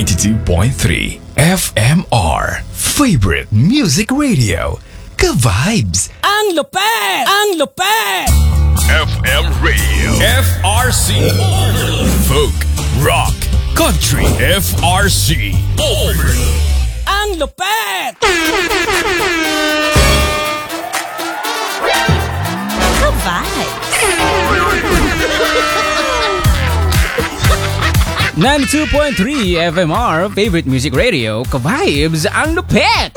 92.3 FMR Favorite Music Radio. Ka-vibes! Ang lupet! Ang lupet! FM Radio FRC Folk, Rock, Country FRC Ang lupet! Ka-vibes! 92.3 FMR Favorite Music Radio. Ka-vibes! Ang lupet!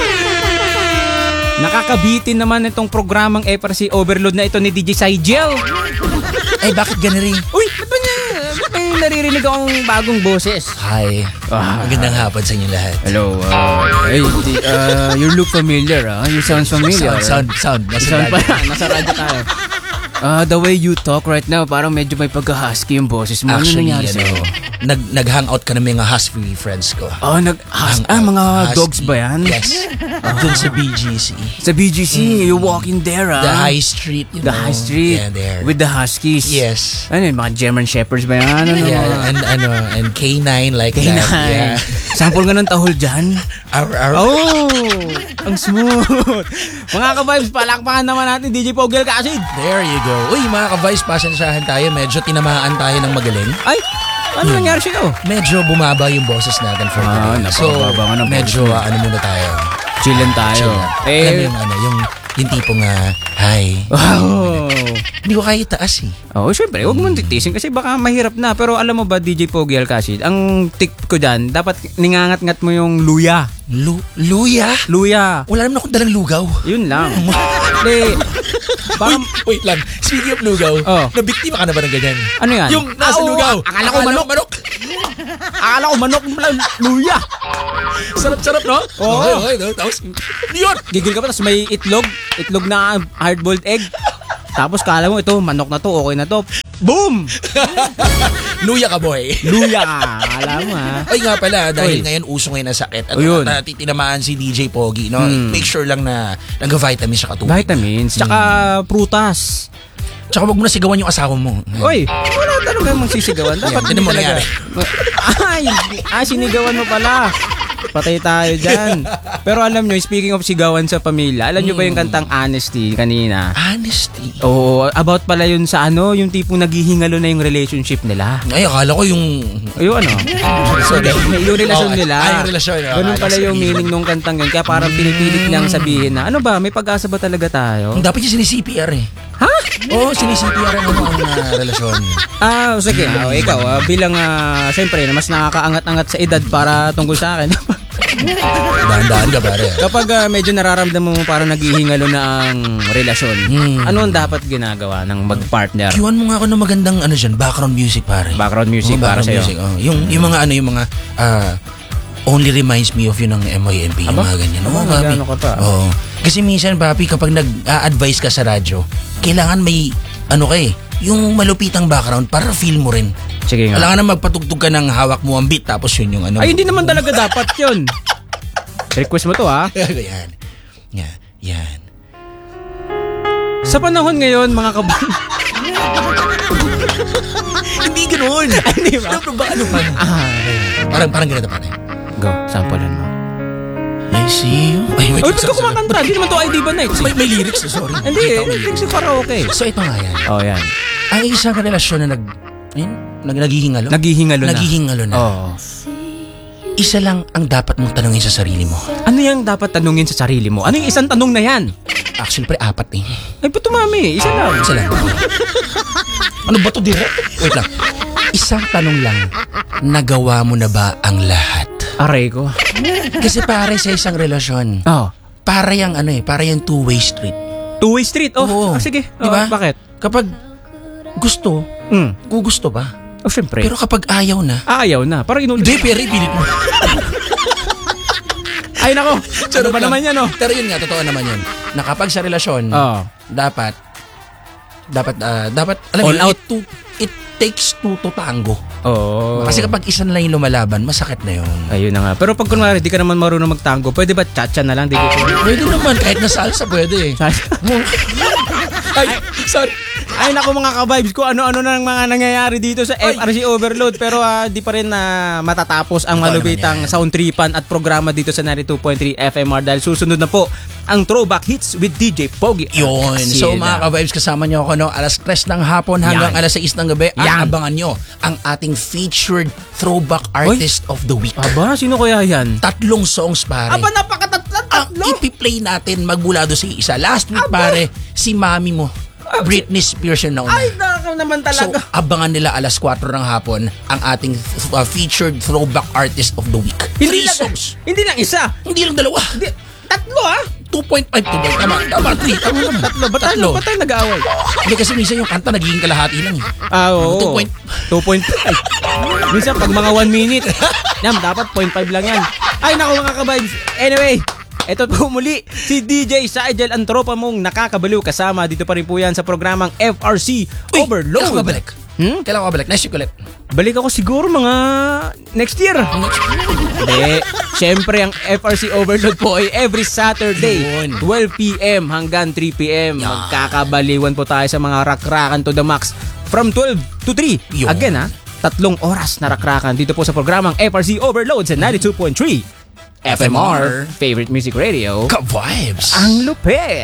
Nakakabitin naman itong programang FRC Overload na ito ni DJ Sigel. Ay, bakit ganun rin? Uy, ba't may naririnig akong bagong boses? Hi. Magandang hapon sa inyo lahat. Hello, you look familiar, You sound familiar. Sound. Sound pa yan, nasa radyo tayo. The way you talk right now, parang medyo may pagka-husky yung boses mo. Actually, ano nangyari sa'yo? nag-hangout ka na mga husky friends ko. Oh, mga dogs ba yan? Yes. Doon sa BGC. Sa BGC, you walk in there, The high street, The high street. Yeah, there. With the huskies. Yes. Ano yun, mga German Shepherds ba yan? Yeah, and K9 like K9. that. Yeah. Sample nga ng tahol dyan. Oh, ang smooth. Mga ka-vibes, palakpakan naman natin DJ Pogel Kasid. There you go. Uy, mga ka-vice, pasensyahan tayo. Medyo tinamaan tayo ng magaling. Ay, ano nangyari sa'yo? Medyo bumaba yung boses natin for today. So, napakababa nga ng medyo muna tayo. Chillan tayo. Alam mo yung tipong hi. Wow. Hindi ko kaya itaas eh. Oo, syempre, huwag mong titisin kasi baka mahirap na. Pero alam mo ba, DJ Pogi Alcacid, ang tip ko dyan, dapat ningangat-ngat mo yung luya. Luya? Luya. Wala naman akong dalang lugaw. Yun lang. Hindi. Wait lang. Speaking of lugaw, nabiktima ka na ba ng ganyan? Ano yan? Yung nasa lugaw. Akala ko manok. Akala ko manok pala, luya. Sarap-sarap, no? Oo. Okay. Tapos, yun. Gigil ka pa, tapos may itlog na hard-boiled egg. Tapos kala mo ito, manok na to, okay na to. Boom! Luya ka, boy. Luya ka. Alam mo, ha? Ay nga pala, dahil ngayon uso ngayon ang sakit at titinamaan si DJ Pogi, no? Make sure lang na nag-vitamins siya katubig. Vitamins, tsaka prutas. Tsaka wag mo na sigawan yung asawa mo. Uy, wala talaga mong sisigawan. Dapat hindi mo nangyari. Sinigawan mo pala. Patay tayo dyan. Pero alam nyo, speaking of sigawan sa pamilya, alam nyo ba yung kantang Honesty kanina? Honesty? Oo, about pala yun sa yung tipong naghihingalo na yung relationship nila. Ay, akala ko yung... Yung Sorry. Yung relasyon nila. Yung relasyon. Ganun pala yung meaning nung kantang yun. Kaya parang pinipilit niyang sabihin na, ano ba, may pag-asa ba talaga tayo? Dapat yung sinisi-CPR eh. Ha? Oo, sinisi-CPR ang relasyon. Sige. Ikaw, bilang, syempre, mas nakakaangat-angat sa edad para tungkol sa akin. Dahan-dahan ka, pare. Kapag medyo nararamdaman mo parang naghihingalo na ang relasyon, ano ang dapat ginagawa ng mag-partner? Kiwan mo nga ako ng magandang background music, pare. Background music para sa'yo. Yung mga only reminds me of yun ng MYMP, yung mga ganyan. Oo, papi. Oo. Kasi minsan, papi, kapag nag-advise ka sa radyo, kailangan may, yung malupitang background para feel mo rin. Sige nga. Kailangan na magpatugtog ka ng hawak mo ang beat, tapos yun yung Ay, hindi naman talaga dapat yun. Request mo to, ha? Yan. Sa panahon ngayon, mga kabang... Hindi ganoon. Hindi ba? Ano pa? Parang ganito, pare. Go, samplean mo. I see you. Ay, wait. Ba't ka kumakanta? Hindi naman to ID ba nights? May lyrics, sorry. Hindi, lyrics yung karaoke. So, ito nga yan. Oh, yan. Ang isang relasyon na naghihingalo. Naghihingalo na. Oo. Isa lang ang dapat mong tanungin sa sarili mo. Ano yung dapat tanungin sa sarili mo? Ano yung isang tanong na yan? Actually, pre, 4 eh. Ay, ba't mami? Isa lang. Ano ba to, direct? Wait lang. Isang tanong lang, nagawa mo na ba ang lahat? Aray ko. Kasi pare sa isang relasyon, para yung two-way street. Two-way street? Oo. Sige. Diba? Bakit? Kapag gusto, gusto ba? Oh, syempre. Pero kapag ayaw na, Parang inulit. Hindi, pero ipilit mo. Ay, nako. Ano ba naman yan, Pero yun nga, totoo naman yun. Na kapag sa relasyon, dapat, alam mo, all out. It takes two to tango. Oo. Kasi kapag isa na lang yung lumalaban, masakit na yun. Ayun na nga. Pero pag kunwari, di ka naman marunong magtango, pwede ba cha-cha na lang? Pwede naman, kahit na salsa pwede eh. Salsa? Ay, sorry. Ay naku mga ka-vibes ko, ano-ano na mga nangyayari dito sa FRC Overload. Pero di pa rin na matatapos ang malupitang sound tripan at programa dito sa 92.3 FMR dahil susunod na po ang Throwback Hits with DJ Pogi. Yun. So mga ka-vibes, kasama nyo ako alas 3 ng hapon hanggang alas 6 ng gabi. Abangan nyo ang ating featured Throwback Artist of the Week. Aba, sino kaya yan? 3 songs pare. Aba, napakatatlo. Ang ipi-play natin magmula doon sa isa. Last week pare, si mami mo, Britney Spears yung nauna. Ay, nakaw naman talaga. So, abangan nila alas 4 ng hapon ang ating featured Throwback Artist of the Week. Hindi 3 lang, songs. hindi lang isa. Hindi lang 2. Hindi, tatlo 2.5 to ba? Tama, 3. Tama naman. Tatlo. Ba't tayo nag-aaway? Hindi kasi minsan yung kanta nagiging kalahati lang. Oo. 2.5. Minsan pag mga 1 minute, yan, dapat 0.5 lang yan. Ay, naku mga ka-vibes. Anyway, ito po muli, si DJ Saigel ang tropa mong nakakabaliw kasama. Dito pa rin po yan sa programang FRC Overload. Kailan ka balik? Kailan ka balik? Next week ulit. Balik ako siguro mga next year. Hindi. Siyempre, ang FRC Overload po ay every Saturday, 12 p.m. hanggang 3 p.m. Magkakabaliwan po tayo sa mga rakrakan to the max from 12 to 3. Again 3 oras na rakrakan dito po sa programang FRC Overload sa 92.3 FMR, favorite music radio. Ka-vibes! Ang lupit!